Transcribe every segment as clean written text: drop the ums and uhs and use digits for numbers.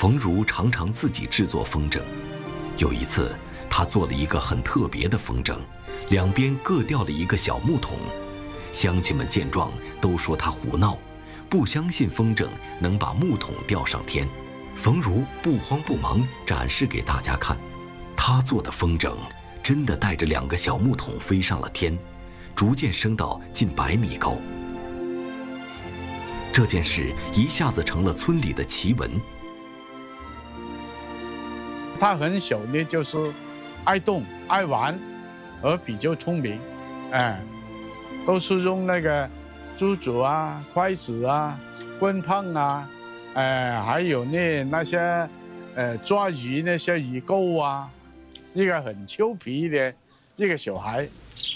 冯如常常自己制作风筝，有一次，他做了一个很特别的风筝，两边各吊了一个小木桶。乡亲们见状都说他胡闹，不相信风筝能把木桶吊上天。冯如不慌不忙展示给大家看，他做的风筝真的带着2个小木桶飞上了天，逐渐升到近100米高。这件事一下子成了村里的奇闻。 他很小呢，就是爱动、爱玩，而比较聪明，都是用那个珠子啊、筷子啊、棍棒啊，还有那些抓鱼那些鱼钩啊，一个很调皮的一个小孩。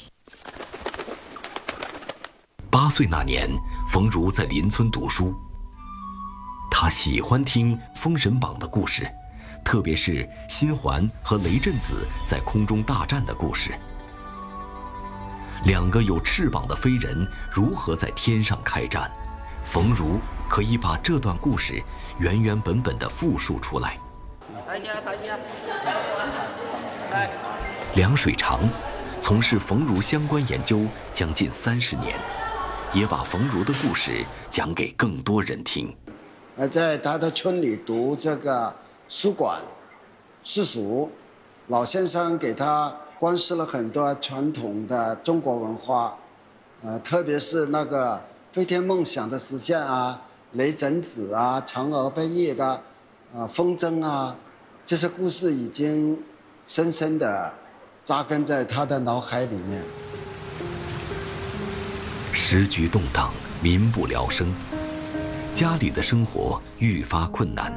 8岁那年，冯如在邻村读书，他喜欢听《封神榜》的故事。特别是新环和雷震子在空中大战的故事，2个有翅膀的飞人如何在天上开战，冯如可以把这段故事原原本本地复述出来。梁水长从事冯如相关研究将近30年，也把冯如的故事讲给更多人听。 在他的村里读这个书馆、私塾，老先生给他灌输了很多传统的中国文化，特别是那个飞天梦想的实现啊，雷震子啊，嫦娥奔月的风筝啊，这些故事已经深深地扎根在他的脑海里面。 时局动荡，民不聊生，家里的生活愈发困难。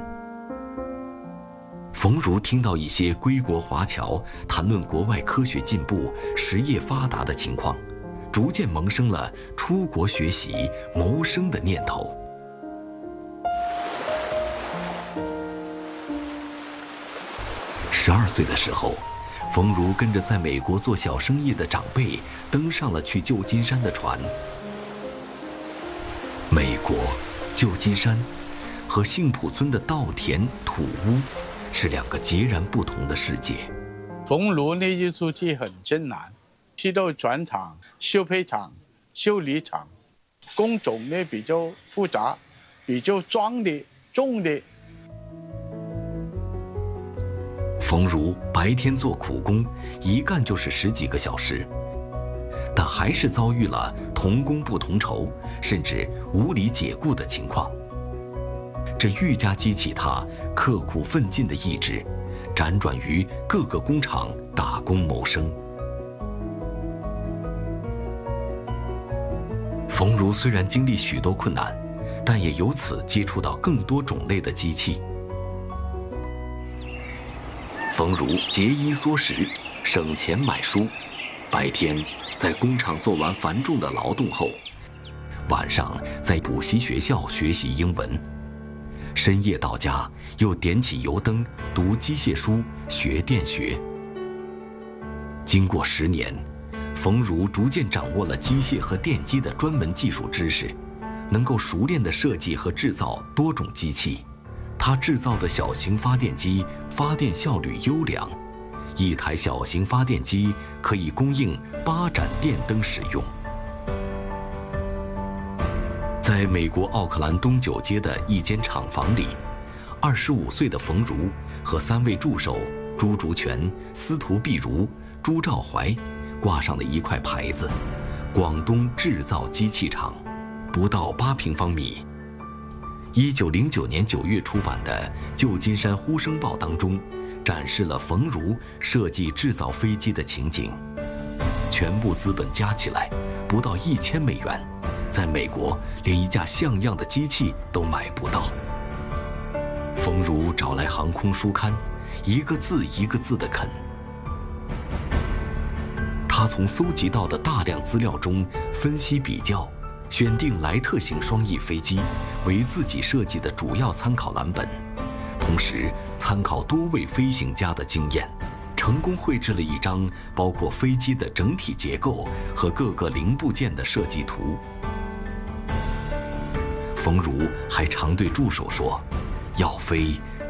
冯如听到一些归国华侨谈论国外科学进步、实业发达的情况，逐渐萌生了出国学习、谋生的念头。12岁的时候，冯如跟着在美国做小生意的长辈登上了去旧金山的船。美国、旧金山和杏浦村的稻田、土屋是2个截然不同的世界。 冯如那一出去很艰难，去到船厂、修配厂、修理厂，工种呢比较复杂，比较重的。 冯如白天做苦工，一干就是10几个小时，但还是遭遇了同工不同酬，甚至无理解雇的情况。这愈加激起他刻苦奋进的意志，辗转于各个工厂打工谋生。冯如虽然经历许多困难，但也由此接触到更多种类的机器。冯如节衣缩食，省钱买书，白天在工厂做完繁重的劳动后，晚上在补习学校学习英文。深夜到家，又点起油灯读机械书，学电学。经过10年，冯如逐渐掌握了机械和电机的专门技术知识，能够熟练地设计和制造多种机器。他制造的小型发电机发电效率优良，一台小型发电机可以供应8盏电灯使用。在美国奥克兰东9街的一间厂房里，25岁的冯如和3位助手朱竹泉、司徒碧如、朱兆怀挂上了一块牌子：广东制造机器厂。不到8平方米。1909年9月出版的《旧金山呼声报》当中，展示了冯如设计制造飞机的情景。全部资本加起来不到1000美元，在美国连一架像样的机器都买不到。冯如找来航空书刊，一个字一个字地啃。他从搜集到的大量资料中分析比较，选定莱特型双翼飞机为自己设计的主要参考蓝本，同时参考多位飞行家的经验，成功绘制了一张包括飞机的整体结构和各个零部件的设计图。冯如还常对助手说：“要飞